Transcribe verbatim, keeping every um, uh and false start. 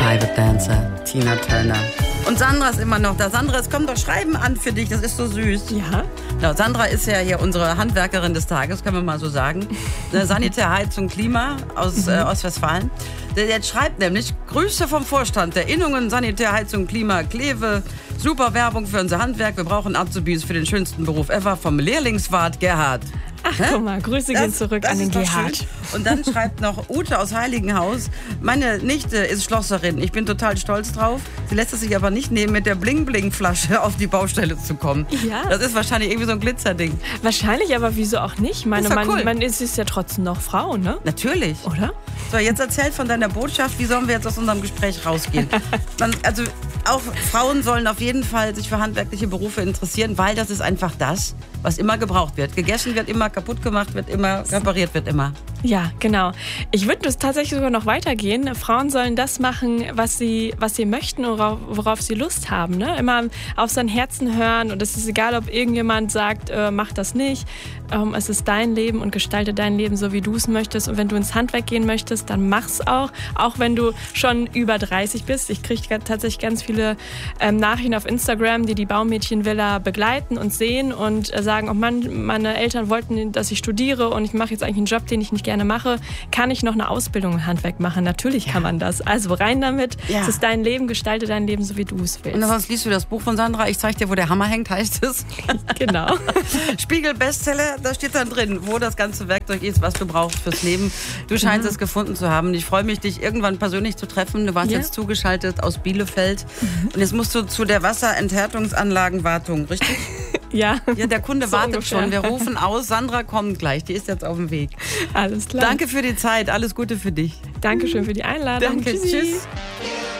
Private Dancer, Tina Turner. Und Sandra ist immer noch da. Sandra, es kommt doch Schreiben an für dich, das ist so süß. Ja. Ja, Sandra ist ja hier unsere Handwerkerin des Tages, können wir mal so sagen. Sanitär, Heizung, Klima aus mhm. äh, Ostwestfalen. Der jetzt schreibt nämlich, Grüße vom Vorstand der Innungen, Sanitär, Heizung, Klima, Kleve. Super Werbung für unser Handwerk. Wir brauchen Azubis für den schönsten Beruf ever vom Lehrlingswart Gerhard. Ach, guck mal, Grüße das, gehen zurück an den Gerhard. Und dann schreibt noch Ute aus Heiligenhaus, meine Nichte ist Schlosserin, ich bin total stolz drauf. Sie lässt es sich aber nicht nehmen, mit der Bling-Bling-Flasche auf die Baustelle zu kommen. Ja. Das ist wahrscheinlich irgendwie so ein Glitzerding. Wahrscheinlich, aber wieso auch nicht? Meine, ist doch cool. man, man ist, ist ja trotzdem noch Frau, ne? Natürlich. Oder? So, jetzt erzähl von deiner Botschaft, wie sollen wir jetzt aus unserem Gespräch rausgehen? Man, also auch Frauen sollen auf jeden Fall sich für handwerkliche Berufe interessieren, weil das ist einfach das, was immer gebraucht wird. Gegessen wird immer, kaputt gemacht wird immer, repariert wird immer. Ja, genau. Ich würde es tatsächlich sogar noch weitergehen. Frauen sollen das machen, was sie, was sie möchten und worauf, worauf sie Lust haben. Ne? Immer auf sein Herzen hören und es ist egal, ob irgendjemand sagt, äh, mach das nicht. Ähm, es ist dein Leben und gestalte dein Leben so, wie du es möchtest. Und wenn du ins Handwerk gehen möchtest, dann mach's auch. Auch wenn du schon über dreißig bist. Ich kriege tatsächlich ganz viele ähm, Nachrichten auf Instagram, die die Baumädchenvilla begleiten und sehen und äh, sagen, oh Mann, meine Eltern wollten, dass ich studiere und ich mache jetzt eigentlich einen Job, den ich nicht gerne mache. Kann ich noch eine Ausbildung im Handwerk machen? Natürlich ja. kann man das. Also rein damit. Ja. Es ist dein Leben, gestalte dein Leben so, wie du es willst. Und sonst liest du das Buch von Sandra. Ich zeig dir, wo der Hammer hängt, heißt es. Genau. Spiegel-Bestseller, da steht dann drin, wo das ganze Werkzeug ist, was du brauchst fürs Leben. Du scheinst mhm. es gefunden zu haben. Ich freue mich, dich irgendwann persönlich zu treffen. Du warst ja. jetzt zugeschaltet aus Bielefeld. Mhm. Und jetzt musst du zu der Wasserenthärtungsanlagenwartung, richtig? Ja. Ja, der Kunde so wartet ungefähr. schon. Wir rufen aus. Sandra kommt gleich. Die ist jetzt auf dem Weg. Alles klar. Danke für die Zeit. Alles Gute für dich. Dankeschön für die Einladung. Danke. Tschüssi. Tschüss.